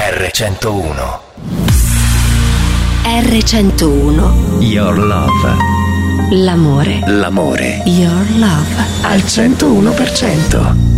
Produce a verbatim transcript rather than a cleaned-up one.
erre centouno. erre centouno. Your love. L'amore. L'amore. Your love. Al centouno per cento.